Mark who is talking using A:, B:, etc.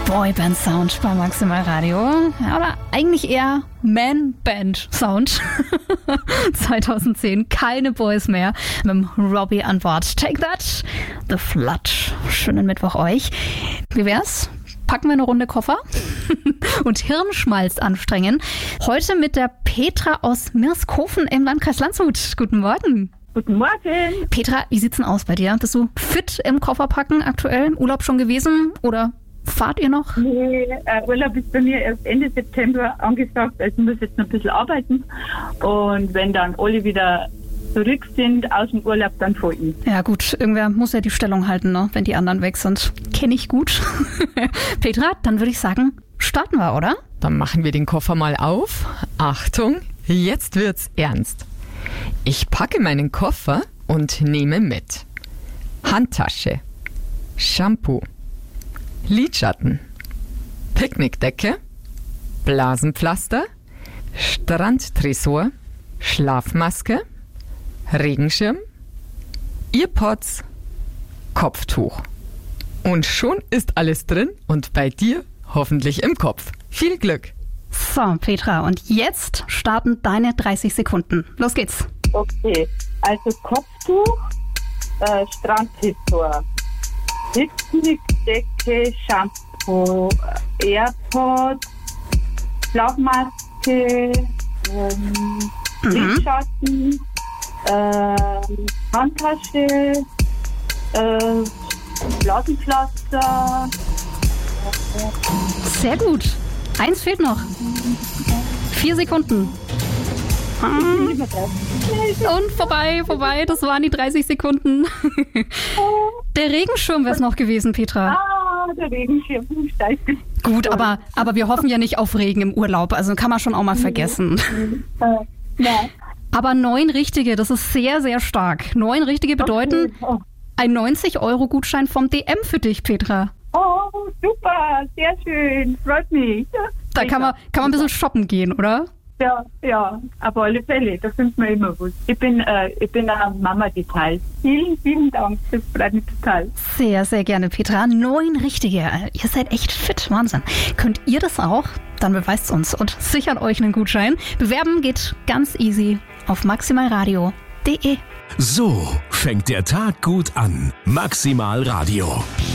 A: Boyband-Sound bei Maximal Radio. Ja, oder eigentlich eher Man-Band-Sound. 2010, keine Boys mehr. Mit dem Robbie an Bord. Take that, The Flood. Schönen Mittwoch euch. Wie wär's? Packen wir eine Runde Koffer und Hirnschmalz anstrengen. Heute mit der Petra aus Mirskofen im Landkreis Landshut. Guten Morgen.
B: Guten Morgen.
A: Petra, wie sieht's denn aus bei dir? Bist du fit im Kofferpacken aktuell? Urlaub schon gewesen oder fahrt ihr noch?
B: Nee, Urlaub ist bei mir erst Ende September angesagt. Also ich muss jetzt noch ein bisschen arbeiten. Und wenn dann alle wieder zurück sind aus dem Urlaub, dann fahre ich.
A: Ja gut, irgendwer muss ja die Stellung halten, ne? Wenn die anderen weg sind. Kenne ich gut. Petra, dann würde ich sagen, starten wir, oder?
C: Dann machen wir den Koffer mal auf. Achtung, jetzt wird's ernst. Ich packe meinen Koffer und nehme mit Handtasche, Shampoo, Lidschatten, Picknickdecke, Blasenpflaster, Strandtresor, Schlafmaske, Regenschirm, Earpods, Kopftuch. Und schon ist alles drin und bei dir hoffentlich im Kopf. Viel Glück!
A: So, Petra, und jetzt starten deine 30 Sekunden. Los geht's.
B: Okay, also Kopftuch, Strandtresor, Picknickdecke, Shampoo, AirPods, Schlafmaske, Lidschatten, Handtasche, Blasenpflaster.
A: Sehr gut. Eins fehlt noch. 4 Sekunden. Und vorbei. Das waren die 30 Sekunden. Der Regenschirm wäre es noch gewesen, Petra.
B: Der Regenschirm.
A: Gut, aber wir hoffen ja nicht auf Regen im Urlaub. Also kann man schon auch mal vergessen.
B: Ja.
A: Aber 9 richtige, das ist sehr, sehr stark. 9 richtige bedeuten ein 90-Euro-Gutschein vom DM für dich, Petra.
B: Oh, super, sehr schön, freut mich.
A: Da kann man ein bisschen shoppen gehen, oder?
B: Ja, auf alle Fälle, da findet man immer was. Ich bin eine Mama-Detail. Vielen, vielen Dank, das freut mich total.
A: Sehr, sehr gerne, Petra. 9 richtige. Ihr seid echt fit, Wahnsinn. Könnt ihr das auch? Dann beweist uns und sichert euch einen Gutschein. Bewerben geht ganz easy auf maximalradio.de.
D: So fängt der Tag gut an. Maximal Radio.